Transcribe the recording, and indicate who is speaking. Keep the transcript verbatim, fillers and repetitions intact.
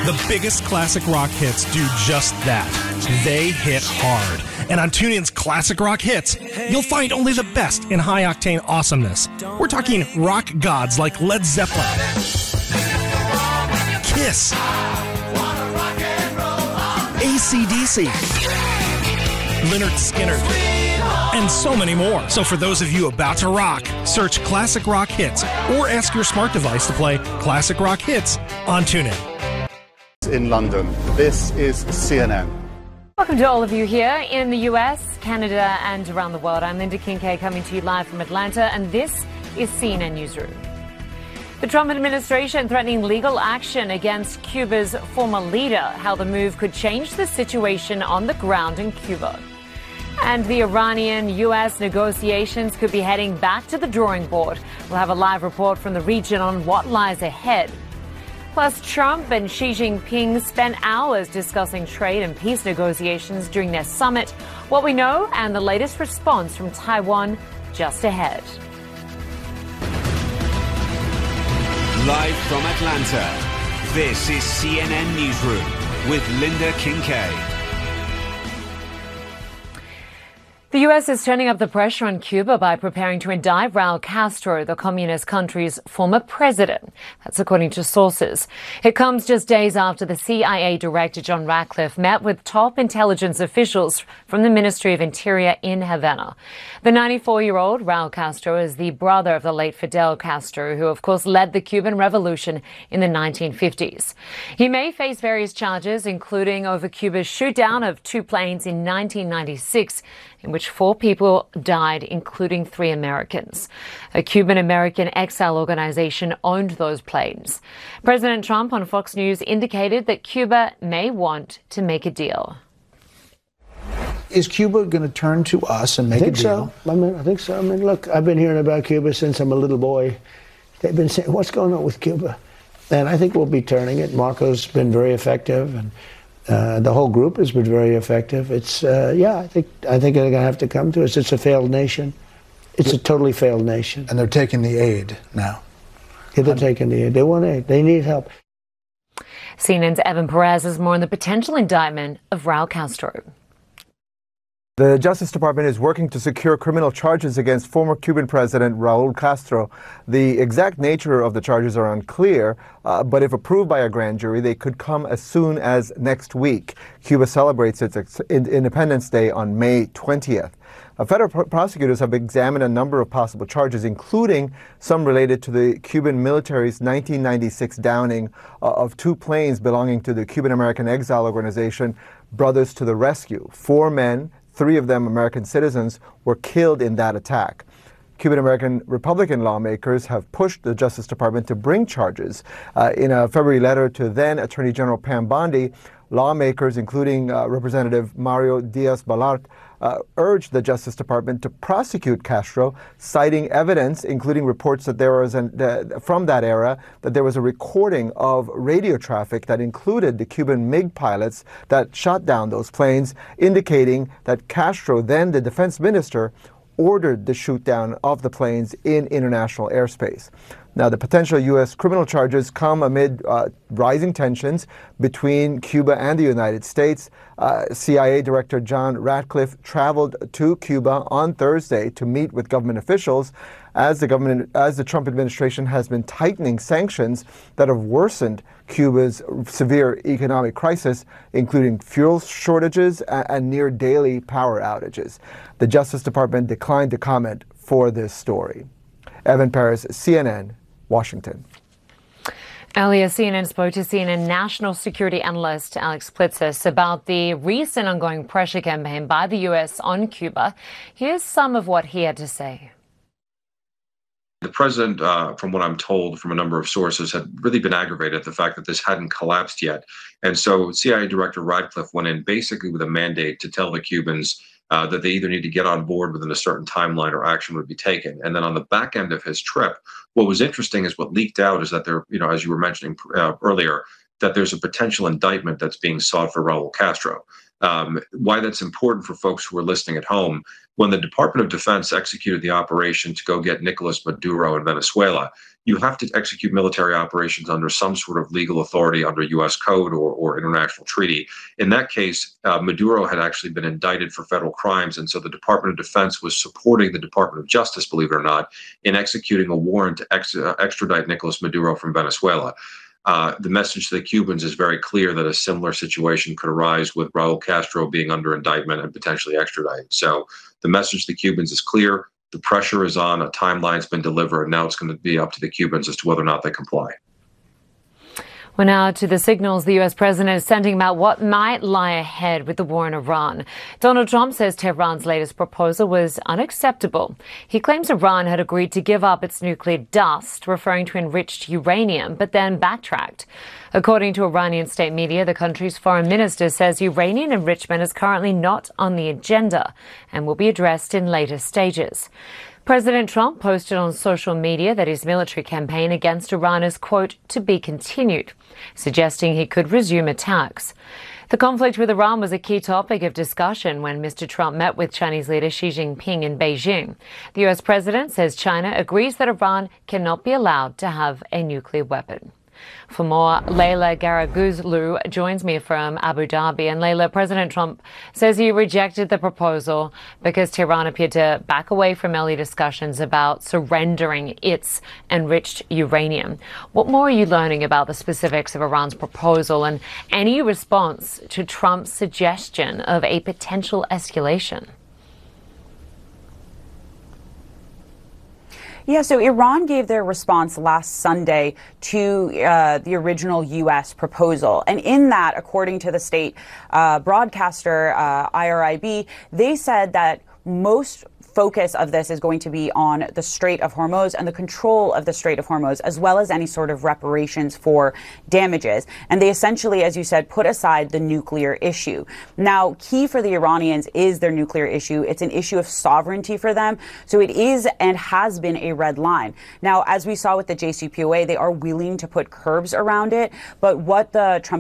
Speaker 1: The biggest classic rock hits do just that. They hit hard. And on TuneIn's Classic Rock Hits, you'll find only the best in high-octane awesomeness. We're talking rock gods like Led Zeppelin, Kiss, A C D C, Lynyrd Skynyrd, and so many more. So for those of you about to rock, search Classic Rock Hits or ask your smart device to play Classic Rock Hits on TuneIn.
Speaker 2: In London, this is C N N.
Speaker 3: Welcome to all of you here in the U S, Canada, and around the world. I'm Linda Kincaid coming to you live from Atlanta, and this is C N N Newsroom. The Trump administration threatening legal action against Cuba's former leader, how the move could change the situation on the ground in Cuba. And the Iranian-U S negotiations could be heading back to the drawing board. We'll have a live report from the region on what lies ahead. Plus, Trump and Xi Jinping spent hours discussing trade and peace negotiations during their summit. What we know and the latest response from Taiwan just ahead.
Speaker 4: Live from Atlanta, this is C N N Newsroom with Linda Kincaid.
Speaker 3: The U S is turning up the pressure on Cuba by preparing to indict Raul Castro, the communist country's former president. That's according to sources. It comes just days after the C I A Director John Ratcliffe met with top intelligence officials from the Ministry of Interior in Havana. The ninety-four-year-old Raul Castro is the brother of the late Fidel Castro, who of course led the Cuban Revolution in the nineteen fifties. He may face various charges, including over Cuba's shoot-down of two planes in nineteen ninety-six, in which four people died, including three Americans. A Cuban-American exile organization owned those planes. President Trump on Fox News indicated that Cuba may want to make a deal.
Speaker 5: Is Cuba going to turn to us and make
Speaker 6: I think
Speaker 5: a deal?
Speaker 6: So. I mean, I think so. I mean, look, I've been hearing about Cuba since I'm a little boy. They've been saying, what's going on with Cuba? And I think we'll be turning it. Marco's been very effective, and Uh, the whole group has been very effective. It's, uh, yeah, I think I think they're going to have to come to us. It's a failed nation. It's a totally failed nation.
Speaker 5: And they're taking the aid now.
Speaker 6: Yeah, they're taking the aid. They want aid. They need help.
Speaker 3: C N N's Evan Perez has more on the potential indictment of Raul Castro.
Speaker 7: The Justice Department is working to secure criminal charges against former Cuban President Raul Castro. The exact nature of the charges are unclear, uh, but if approved by a grand jury, they could come as soon as next week. Cuba celebrates its ex- Independence Day on May twentieth. Uh, federal pr- prosecutors have examined a number of possible charges, including some related to the Cuban military's nineteen ninety-six downing uh, of two planes belonging to the Cuban-American exile organization Brothers to the Rescue. Four men, three of them American citizens, were killed in that attack. Cuban-American Republican lawmakers have pushed the Justice Department to bring charges. Uh, in a February letter to then Attorney General Pam Bondi, lawmakers, including uh, Representative Mario Diaz-Balart, uh, urged the Justice Department to prosecute Castro, citing evidence, including reports that there was an, uh, from that era, that there was a recording of radio traffic that included the Cuban MiG pilots that shot down those planes, indicating that Castro, then the defense minister, ordered the shoot down of the planes in international airspace. Now, the potential U S criminal charges come amid uh, rising tensions between Cuba and the United States. Uh, C I A Director John Ratcliffe traveled to Cuba on Thursday to meet with government officials as the government, as the Trump administration has been tightening sanctions that have worsened Cuba's severe economic crisis, including fuel shortages and, and near daily power outages. The Justice Department declined to comment for this story. Evan Perez, C N N, Washington.
Speaker 3: Earlier, C N N spoke to C N N national security analyst Alex Plitzis about the recent ongoing pressure campaign by the U S on Cuba. Here's some of what he had to say.
Speaker 8: The president, uh, from what I'm told from a number of sources, had really been aggravated at the fact that this hadn't collapsed yet. And so C I A Director Ratcliffe went in basically with a mandate to tell the Cubans uh, that they either need to get on board within a certain timeline or action would be taken. And then on the back end of his trip, what was interesting is what leaked out is that there, you know, as you were mentioning uh, earlier, that there's a potential indictment that's being sought for Raul Castro. Um, why that's important for folks who are listening at home, when the Department of Defense executed the operation to go get Nicolas Maduro in Venezuela, you have to execute military operations under some sort of legal authority under U S code or, or international treaty. In that case, uh, Maduro had actually been indicted for federal crimes, and so the Department of Defense was supporting the Department of Justice, believe it or not, in executing a warrant to ex- uh, extradite Nicolas Maduro from Venezuela. Uh, the message to the Cubans is very clear that a similar situation could arise with Raul Castro being under indictment and potentially extradited. So the message to the Cubans is clear. The pressure is on. A timeline's been delivered. Now it's going to be up to the Cubans as to whether or not they comply.
Speaker 3: Well, now to the signals the U S president is sending about what might lie ahead with the war in Iran. Donald Trump says Tehran's latest proposal was unacceptable. He claims Iran had agreed to give up its nuclear dust, referring to enriched uranium, but then backtracked. According to Iranian state media, the country's foreign minister says uranium enrichment is currently not on the agenda and will be addressed in later stages. President Trump posted on social media that his military campaign against Iran is, quote, to be continued, suggesting he could resume attacks. The conflict with Iran was a key topic of discussion when Mister Trump met with Chinese leader Xi Jinping in Beijing. The U S president says China agrees that Iran cannot be allowed to have a nuclear weapon. For more, Leila Garaguzlu joins me from Abu Dhabi. And Leila, President Trump says he rejected the proposal because Tehran appeared to back away from early discussions about surrendering its enriched uranium. What more are you learning about the specifics of Iran's proposal and any response to Trump's suggestion of a potential escalation?
Speaker 9: Yeah, so Iran gave their response last Sunday to uh, the original U S proposal. And in that, according to the state uh, broadcaster, uh, I R I B, they said that most focus of this is going to be on the Strait of Hormuz and the control of the Strait of Hormuz, as well as any sort of reparations for damages. And they essentially, as you said, put aside the nuclear issue. Now, key for the Iranians is their nuclear issue. It's an issue of sovereignty for them. So it is and has been a red line. Now, as we saw with the J C P O A, they are willing to put curbs around it. But what the Trump